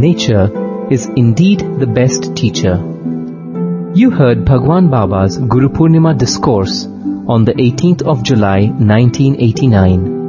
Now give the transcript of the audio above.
nature is indeed the best teacher. You heard Bhagwan Baba's Guru Purnima discourse on the 18th of July 1989.